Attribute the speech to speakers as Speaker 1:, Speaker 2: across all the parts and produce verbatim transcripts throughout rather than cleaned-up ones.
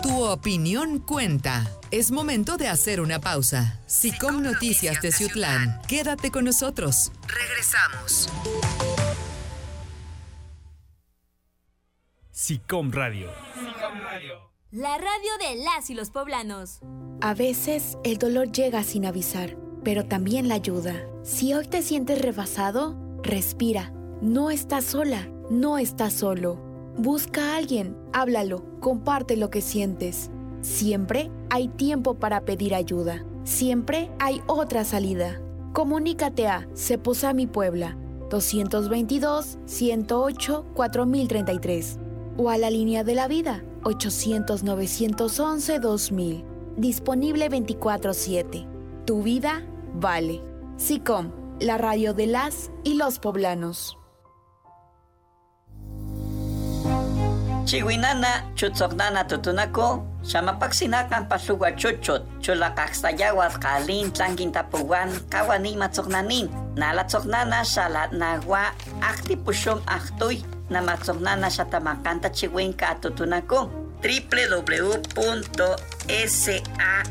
Speaker 1: Tu opinión cuenta. Es momento de hacer una pausa. Sicom Noticias de Ciutlán. Quédate con nosotros. Regresamos.
Speaker 2: Sicom Radio. Sicom Radio.
Speaker 3: La radio de las y los poblanos.
Speaker 4: A veces el dolor llega sin avisar, pero también la ayuda. Si hoy te sientes rebasado, respira. No estás sola, no estás solo. Busca a alguien, háblalo, comparte lo que sientes. Siempre hay tiempo para pedir ayuda. Siempre hay otra salida. Comunícate a Ceposami Puebla, dos veintidós, ciento ocho, cuatro mil treinta y tres o a la línea de la vida, ochocientos, novecientos once, dos mil. Disponible veinticuatro siete. Tu vida vale. Sicom, la radio de las y los poblanos.
Speaker 5: Chihuinana, chutzoknana tutunako, xamapaksinakan pasuwa chuchut, chulakakstayawas kalin tlankintapuwan, kawani matzoknanin, nalatzoknana xalat nagua, akti pushum aktuy, namatzoknana xatamakanta chihuinka atutunako, w w w punto sayc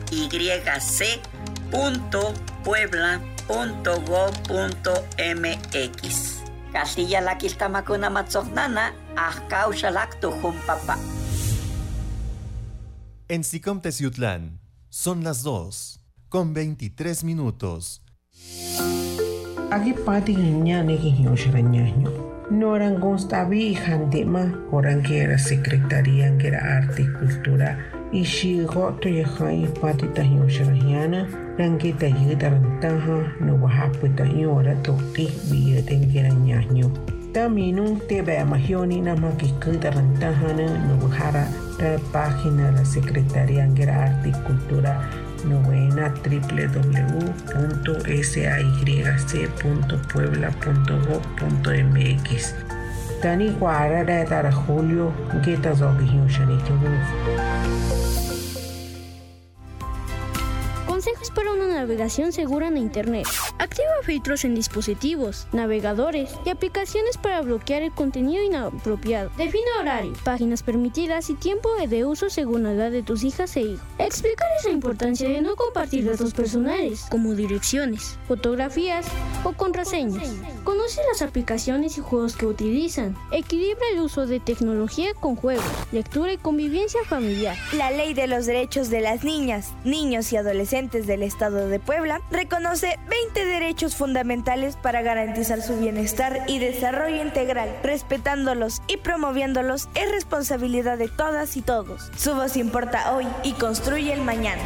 Speaker 5: punto puebla punto gov punto m x. Castilla la kiltamakuna matzoknana, ahkau shalaktu jumpapa.
Speaker 6: En Sicom Teciutlán son las dos, con veintitrés minutos.
Speaker 7: Aquí pati ñane que yo sharañaño. No eran constabi handema, oran que era secretaría, que era arte y cultura. Y si goto ya hay pati taño sharañana, rangi taño tarantaja, no bajapu taño ora toki biye tengera ñaño. También un te vea majioni nama que tarantaja no bajara la página de la secretaría, que era arte y cultura. Novena w w w punto sayc punto puebla punto gov punto m x. Tani guara de dar julio geta zogi shanito.
Speaker 8: Consejos para una navegación segura en Internet. Activa filtros en dispositivos, navegadores y aplicaciones para bloquear el contenido inapropiado. Define horario, páginas permitidas y tiempo de uso según la edad de tus hijas e hijos. Explicarles la importancia de no compartir datos personales, como direcciones, fotografías o contraseñas. Conoce las aplicaciones y juegos que utilizan. Equilibra el uso de tecnología con juegos, lectura y convivencia familiar.
Speaker 9: La Ley de los Derechos de las Niñas, Niños y Adolescentes del Estado de Puebla reconoce veinte derechos fundamentales para garantizar su bienestar y desarrollo integral. Respetándolos y promoviéndolos es responsabilidad de todas y todos. Su voz importa hoy y construye el mañana.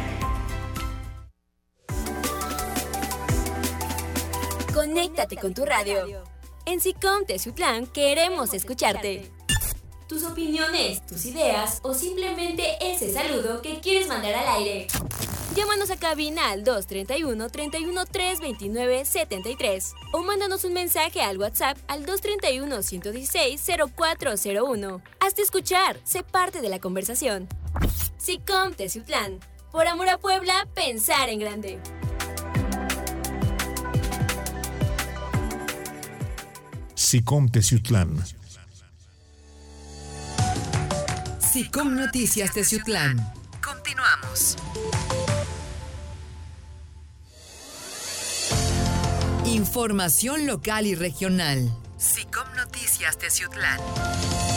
Speaker 3: Conéctate con tu radio. En Sicom Teciutlán queremos escucharte. Tus opiniones, tus ideas o simplemente ese saludo que quieres mandar al aire. Llámanos a cabina al dos treinta y uno, treinta y uno, tres veintinueve, setenta y tres o mándanos un mensaje al WhatsApp al dos treinta y uno, ciento dieciséis, cero cuatro cero uno. Hazte escuchar, sé parte de la conversación. Sicom Teciutlán, por amor a Puebla, pensar en grande.
Speaker 10: Sicom Teciutlán.
Speaker 1: Sicom Noticias Teciutlán. Continuamos. Información local y regional. Sicom Noticias Teciutlán.